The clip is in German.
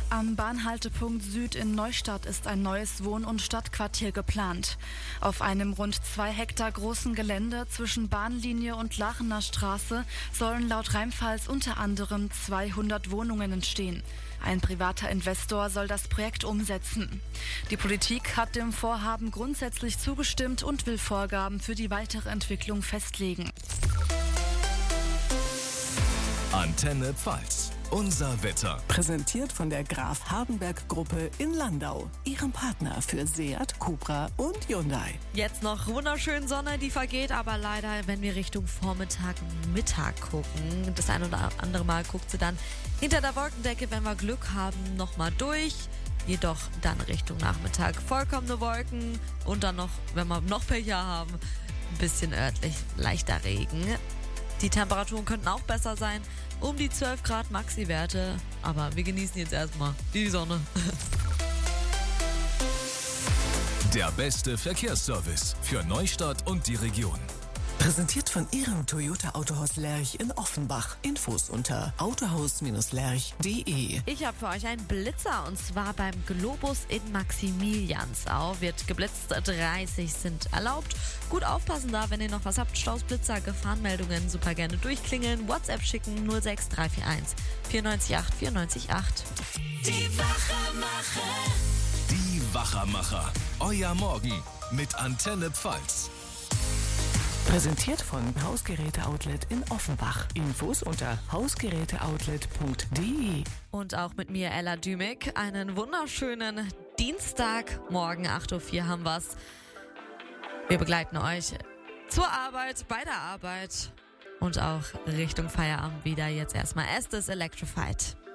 Am Bahnhaltepunkt Süd in Neustadt ist ein neues Wohn- und Stadtquartier geplant. Auf einem rund 2 Hektar großen Gelände zwischen Bahnlinie und Laachener Straße sollen laut Rheinpfalz unter anderem 200 Wohnungen entstehen. Ein privater Investor soll das Projekt umsetzen. Die Politik hat dem Vorhaben grundsätzlich zugestimmt und will Vorgaben für die weitere Entwicklung festlegen. Antenne Pfalz. Unser Wetter. Präsentiert von der Graf Hardenberg Gruppe in Landau. Ihrem Partner für Seat, Cupra und Hyundai. Jetzt noch wunderschön Sonne, die vergeht, aber leider, wenn wir Richtung Vormittag, Mittag gucken, das ein oder andere Mal guckt sie dann hinter der Wolkendecke, wenn wir Glück haben, nochmal durch. Jedoch dann Richtung Nachmittag vollkommene Wolken und dann noch, wenn wir noch Pech haben, ein bisschen örtlich leichter Regen. Die Temperaturen könnten auch besser sein, um die 12 Grad Maxi-Werte, aber wir genießen jetzt erstmal die Sonne. Der beste Verkehrsservice für Neustadt und die Region. Präsentiert von Ihrem Toyota Autohaus Lerch in Offenbach. Infos unter autohaus-lerch.de. Ich habe für euch einen Blitzer und zwar beim Globus in Maximiliansau. Wird geblitzt, 30 sind erlaubt. Gut aufpassen da, wenn ihr noch was habt. Staus, Blitzer, Gefahrenmeldungen super gerne durchklingeln. WhatsApp schicken 06341 948 948. Die Wachermacher. Die Wachermacher. Euer Morgen mit Antenne Pfalz. Präsentiert von Hausgeräte-Outlet in Offenbach. Infos unter hausgeräteoutlet.de. Und auch mit mir, Ella Dümig. Einen wunderschönen Dienstagmorgen, 8:04 Uhr haben wir's. Wir begleiten euch zur Arbeit, bei der Arbeit und auch Richtung Feierabend wieder. Jetzt erstmal Estes Electrified.